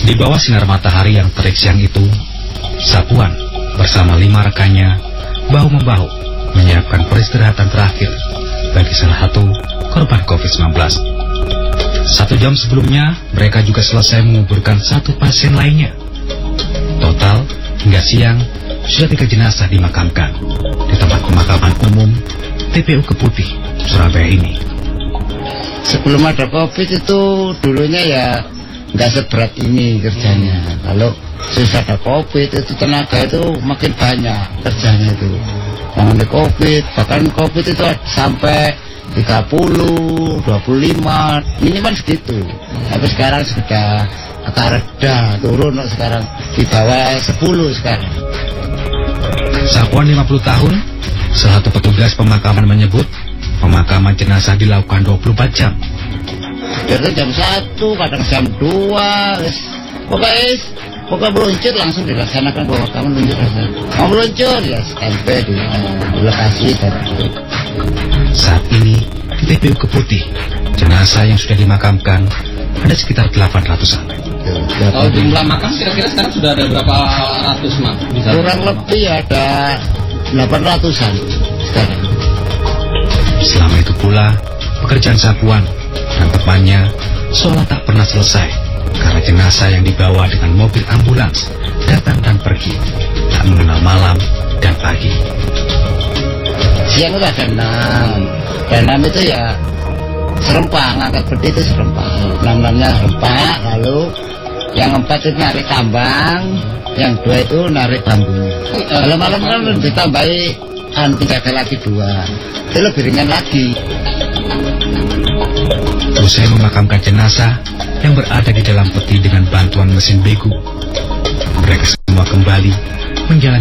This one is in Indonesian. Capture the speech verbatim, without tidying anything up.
Di bawah sinar matahari yang terik siang itu, Sapuan bersama lima rekannya bahu-membahu menyiapkan peristirahatan terakhir bagi salah satu korban covid sembilan belas. Satu jam sebelumnya, mereka juga selesai menguburkan satu pasien lainnya. Total, hingga siang, sudah tiga jenazah dimakamkan di tempat pemakaman umum T P U Keputih, Surabaya ini. Sebelum ada COVID itu dulunya ya nggak seberat ini kerjanya. Kalau susah ada COVID itu tenaga itu makin banyak kerjanya itu. Yang ada COVID, bahkan COVID itu sampai tiga puluh, dua puluh lima, minimal segitu. Tapi sekarang sudah agak reda, turun sekarang di bawah sepuluh sekarang. Sapuan lima puluh tahun, salah satu petugas pemakaman menyebut pemakaman jenazah dilakukan dua puluh empat jam. Dari jam satu, kadang jam dua, pokoknya pokoknya meluncur langsung dilaksanakan pemakaman meluncur. Mau meluncur ya sampai di, di lokasi dan saat ini di T P U Keputih, jenazah yang sudah dimakamkan ada sekitar delapan ratusan. Kalau jumlah makam kira-kira sekarang sudah ada berapa ratus mak? Kurang lebih ada delapan ratusan sekarang. Selama itu pula, pekerjaan Sapuan dan temannya seolah tak pernah selesai karena jenazah yang dibawa dengan mobil ambulans datang dan pergi, tak mengenal malam dan pagi. Siang itu ada enam, dan enam itu ya serempak, ngangkat peti itu serempak, enam-enamnya serempak, lalu yang empat itu narik tambang, yang dua itu narik bambu. Kalau malam kan ditambahi kan tiga lagi dua, itu lebih ringan lagi. Usai memakamkan jenazah yang berada di dalam peti dengan bantuan mesin begu, mereka semua kembali menjalani